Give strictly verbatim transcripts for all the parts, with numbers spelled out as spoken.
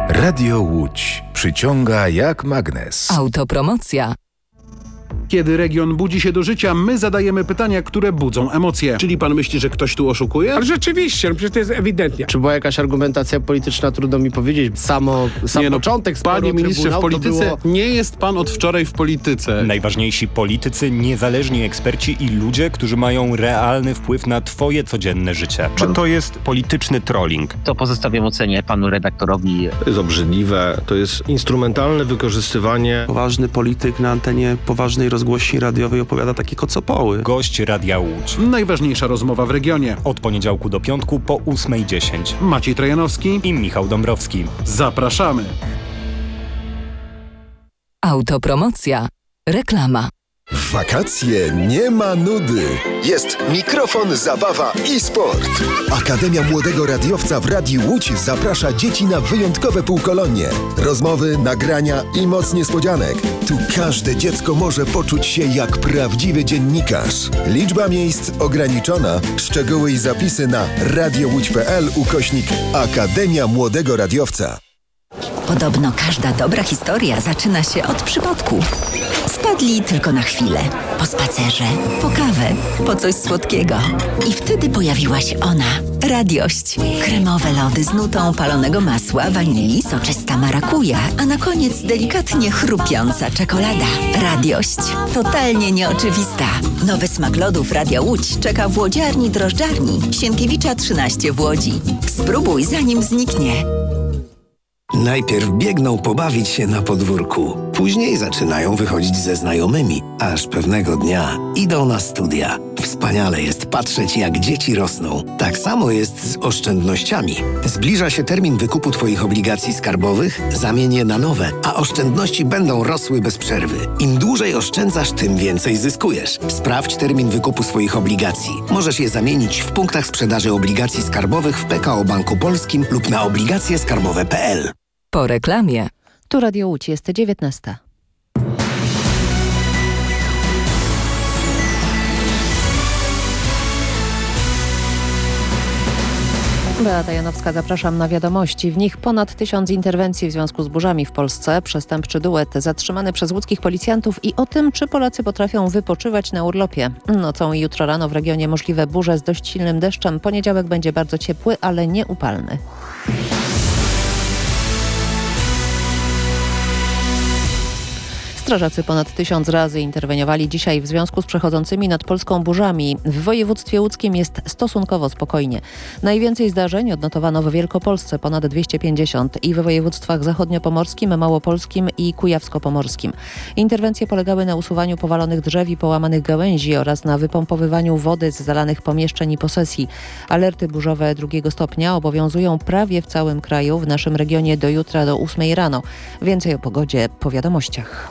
Radio Łódź przyciąga jak magnes. Autopromocja. Kiedy region budzi się do życia, my zadajemy pytania, które budzą emocje. Czyli pan myśli, że ktoś tu oszukuje? Ale rzeczywiście, no przecież to jest ewidentnie. Czy była jakaś argumentacja polityczna, trudno mi powiedzieć. Samo, sam nie no, początek sporu Panie ministrze, w polityce było... nie jest pan od wczoraj w polityce. Najważniejsi politycy, niezależni eksperci i ludzie, którzy mają realny wpływ na twoje codzienne życie. Czy to jest polityczny trolling? To pozostawiam ocenie panu redaktorowi. To jest obrzydliwe, to jest instrumentalne wykorzystywanie. Poważny polityk na antenie poważnej rozgłośni radiowej opowiada takie kocopoły. Gość Radia Łódź. Najważniejsza rozmowa w regionie. Od poniedziałku do piątku po ósmej dziesięć. Maciej Trojanowski i Michał Dąbrowski. Zapraszamy. Autopromocja. Reklama. W wakacje nie ma nudy. Jest mikrofon, zabawa i sport. Akademia Młodego Radiowca w Radiu Łódź zaprasza dzieci na wyjątkowe półkolonie. Rozmowy, nagrania i moc niespodzianek. Tu każde dziecko może poczuć się jak prawdziwy dziennikarz. Liczba miejsc ograniczona. Szczegóły i zapisy na radiołódź.pl ukośnik Akademia Młodego Radiowca. Podobno każda dobra historia zaczyna się od przypadku. Wpadli tylko na chwilę. Po spacerze, po kawę, po coś słodkiego. I wtedy pojawiła się ona. Radiość. Kremowe lody z nutą palonego masła, wanilii, soczysta marakuja, a na koniec delikatnie chrupiąca czekolada. Radiość. Totalnie nieoczywista. Nowy smak lodów Radia Łódź czeka w łodziarni drożdżarni Sienkiewicza trzynaście w Łodzi. Spróbuj zanim zniknie. Najpierw biegną pobawić się na podwórku, później zaczynają wychodzić ze znajomymi, aż pewnego dnia idą na studia. Wspaniale jest patrzeć, jak dzieci rosną. Tak samo jest z oszczędnościami. Zbliża się termin wykupu Twoich obligacji skarbowych, zamień je na nowe, a oszczędności będą rosły bez przerwy. Im dłużej oszczędzasz, tym więcej zyskujesz. Sprawdź termin wykupu swoich obligacji. Możesz je zamienić w punktach sprzedaży obligacji skarbowych w P K O Banku Polskim lub na obligacje skarbowe kropka p l. Po reklamie. Tu Radio Łódź, jest dziewiętnasta. Beata Janowska, zapraszam na wiadomości. W nich ponad tysiąc interwencji w związku z burzami w Polsce, przestępczy duet zatrzymany przez łódzkich policjantów i o tym, czy Polacy potrafią wypoczywać na urlopie. Nocą i jutro rano w regionie możliwe burze z dość silnym deszczem. Poniedziałek będzie bardzo ciepły, ale nie upalny. Strażacy ponad tysiąc razy interweniowali dzisiaj w związku z przechodzącymi nad Polską burzami. W województwie łódzkim jest stosunkowo spokojnie. Najwięcej zdarzeń odnotowano w Wielkopolsce, ponad dwieście pięćdziesiąt, i w województwach zachodniopomorskim, małopolskim i kujawsko-pomorskim. Interwencje polegały na usuwaniu powalonych drzew i połamanych gałęzi oraz na wypompowywaniu wody z zalanych pomieszczeń i posesji. Alerty burzowe drugiego stopnia obowiązują prawie w całym kraju, w naszym regionie do jutra do ósmej rano. Więcej o pogodzie po wiadomościach.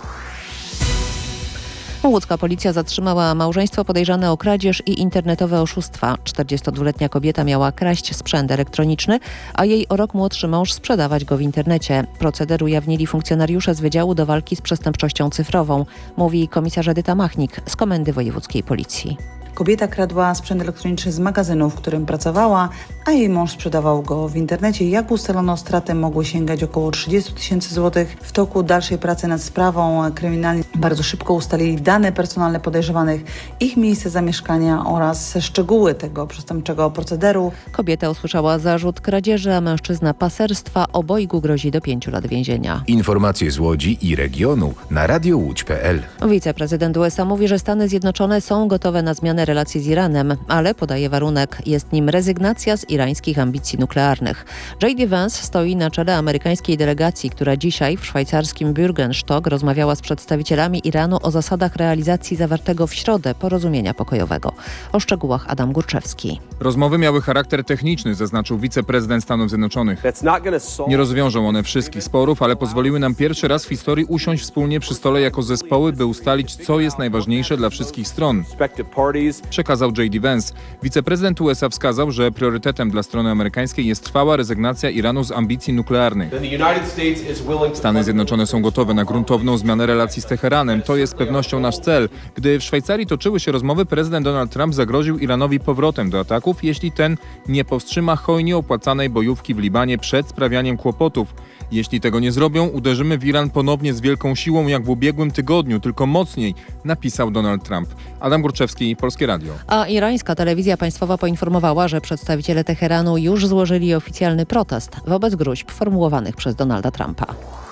Łódzka policja zatrzymała małżeństwo podejrzane o kradzież i internetowe oszustwa. czterdziestodwuletnia kobieta miała kraść sprzęt elektroniczny, a jej o rok młodszy mąż sprzedawać go w internecie. Proceder ujawnili funkcjonariusze z Wydziału do Walki z Przestępczością Cyfrową, mówi komisarz Edyta Machnik z Komendy Wojewódzkiej Policji. Kobieta kradła sprzęt elektroniczny z magazynu, w którym pracowała, a jej mąż sprzedawał go w internecie. Jak ustalono, straty mogły sięgać około trzydzieści tysięcy złotych. W toku dalszej pracy nad sprawą kryminalni bardzo szybko ustalili dane personalne podejrzewanych, ich miejsce zamieszkania oraz szczegóły tego przestępczego procederu. Kobieta usłyszała zarzut kradzieży, a mężczyzna paserstwa. Obojgu grozi do pięciu lat więzienia. Informacje z Łodzi i regionu na radiołódź kropka p l. Wiceprezydent U S A mówi, że Stany Zjednoczone są gotowe na zmianę relacji z Iranem, ale podaje warunek. Jest nim rezygnacja z irańskich ambicji nuklearnych. J D Vance stoi na czele amerykańskiej delegacji, która dzisiaj w szwajcarskim Bürgenstock rozmawiała z przedstawicielami Iranu o zasadach realizacji zawartego w środę porozumienia pokojowego. O szczegółach Adam Górczewski. Rozmowy miały charakter techniczny, zaznaczył wiceprezydent Stanów Zjednoczonych. Nie rozwiążą one wszystkich sporów, ale pozwoliły nam pierwszy raz w historii usiąść wspólnie przy stole jako zespoły, by ustalić, co jest najważniejsze dla wszystkich stron, przekazał J D Vance. Wiceprezydent U S A wskazał, że priorytetem priorytetem dla strony amerykańskiej jest trwała rezygnacja Iranu z ambicji nuklearnych. Stany Zjednoczone są gotowe na gruntowną zmianę relacji z Teheranem. To jest z pewnością nasz cel. Gdy w Szwajcarii toczyły się rozmowy, prezydent Donald Trump zagroził Iranowi powrotem do ataków, jeśli ten nie powstrzyma hojnie opłacanej bojówki w Libanie przed sprawianiem kłopotów. Jeśli tego nie zrobią, uderzymy w Iran ponownie z wielką siłą jak w ubiegłym tygodniu, tylko mocniej, napisał Donald Trump. Adam Górczewski, Polskie Radio. A irańska telewizja państwowa poinformowała, że przedstawiciele Teheranu już złożyli oficjalny protest wobec gruźb formułowanych przez Donalda Trumpa.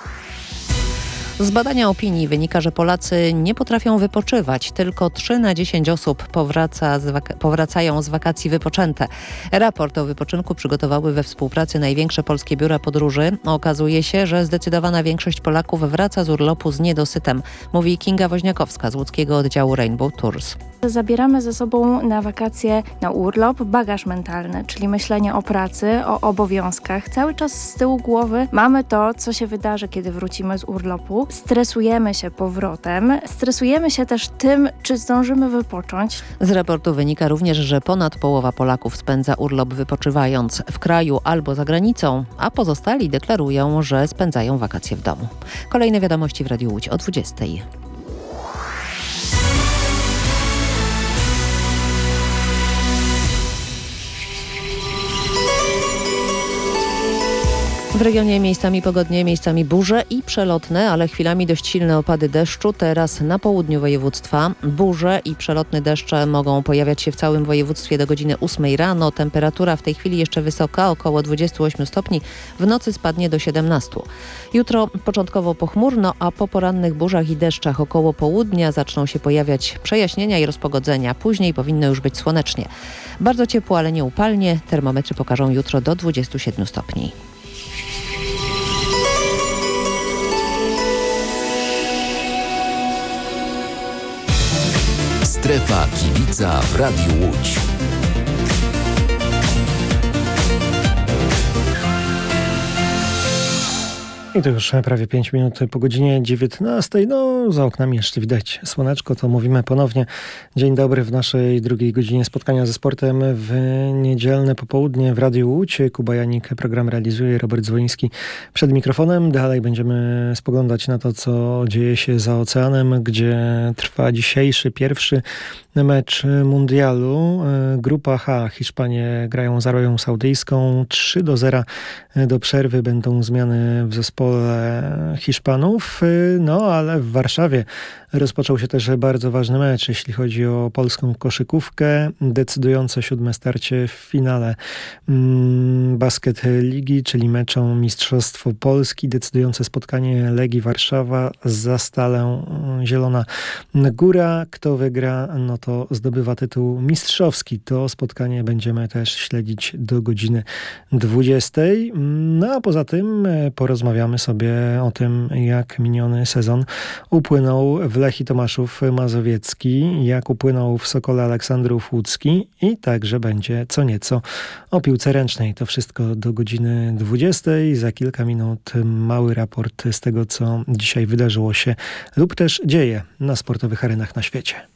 Z badania opinii wynika, że Polacy nie potrafią wypoczywać. Tylko trzy na dziesięć osób powraca z wak- powracają z wakacji wypoczęte. Raport o wypoczynku przygotowały we współpracy największe polskie biura podróży. Okazuje się, że zdecydowana większość Polaków wraca z urlopu z niedosytem, mówi Kinga Woźniakowska z łódzkiego oddziału Rainbow Tours. Zabieramy ze sobą na wakacje, na urlop bagaż mentalny, czyli myślenie o pracy, o obowiązkach. Cały czas z tyłu głowy mamy to, co się wydarzy, kiedy wrócimy z urlopu. Stresujemy się powrotem, stresujemy się też tym, czy zdążymy wypocząć. Z raportu wynika również, że ponad połowa Polaków spędza urlop wypoczywając w kraju albo za granicą, a pozostali deklarują, że spędzają wakacje w domu. Kolejne wiadomości w Radiu Łódź o dwudziestej. W regionie miejscami pogodnie, miejscami burze i przelotne, ale chwilami dość silne opady deszczu. Teraz na południu województwa burze i przelotne deszcze mogą pojawiać się w całym województwie do godziny ósmej rano. Temperatura w tej chwili jeszcze wysoka, około dwudziestu ośmiu stopni. W nocy spadnie do siedemnastu. Jutro początkowo pochmurno, a po porannych burzach i deszczach około południa zaczną się pojawiać przejaśnienia i rozpogodzenia. Później powinno już być słonecznie. Bardzo ciepło, ale nie upalnie. Termometry pokażą jutro do dwudziestu siedmiu stopni. Strefa kibica w Radiu Łódź. I to już prawie pięć minut po godzinie dziewiętnastej. No, za oknami jeszcze widać słoneczko, to mówimy ponownie. Dzień dobry w naszej drugiej godzinie spotkania ze sportem w niedzielne popołudnie w Radiu Łódź. Kuba Janik program realizuje, Robert Dzwoniński przed mikrofonem. Dalej będziemy spoglądać na to, co dzieje się za oceanem, gdzie trwa dzisiejszy pierwszy mecz mundialu. Grupa H. Hiszpanie grają z Arabią Saudyjską. trzy do zera do przerwy będą zmiany w zespole Hiszpanów. No ale w Warszawie rozpoczął się też bardzo ważny mecz, jeśli chodzi o polską koszykówkę. Decydujące siódme starcie w finale mm, Basket Ligi, czyli meczą Mistrzostwo Polski. Decydujące spotkanie Legii Warszawa z Zastalem Zielona Góra. Kto wygra, no to zdobywa tytuł mistrzowski. To spotkanie będziemy też śledzić do godziny dwudziestej. No a poza tym porozmawiamy sobie o tym, jak miniony sezon upłynął w Lechii Tomaszów Mazowiecki, jak upłynął w Sokole Aleksandrów Łódzki i także będzie co nieco o piłce ręcznej. To wszystko do godziny dwudziestej. Za kilka minut mały raport z tego, co dzisiaj wydarzyło się lub też dzieje na sportowych arenach na świecie.